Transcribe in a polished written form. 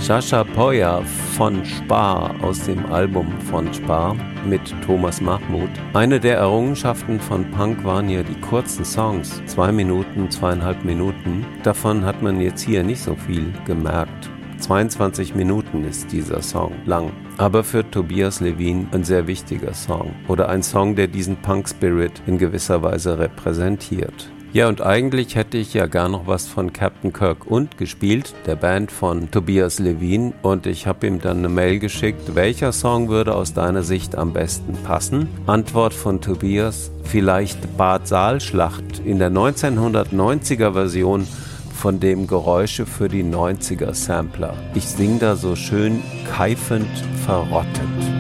Sascha Poya von Spar aus dem Album von Spar mit Thomas Mahmut. Eine der Errungenschaften von Punk waren ja die kurzen Songs, 2 Minuten, 2,5 Minuten. Davon hat man jetzt hier nicht so viel gemerkt. 22 Minuten ist dieser Song lang, aber für Tobias Levin ein sehr wichtiger Song oder ein Song, der diesen Punk-Spirit in gewisser Weise repräsentiert. Ja, und eigentlich hätte ich ja gar noch was von Captain Kirk und gespielt, der Band von Tobias Levin, und ich habe ihm dann eine Mail geschickt, welcher Song würde aus deiner Sicht am besten passen? Antwort von Tobias, vielleicht Bad Saalschlacht in der 1990er Version von dem Geräusche für die 90er Sampler. Ich sing da so schön keifend verrottet.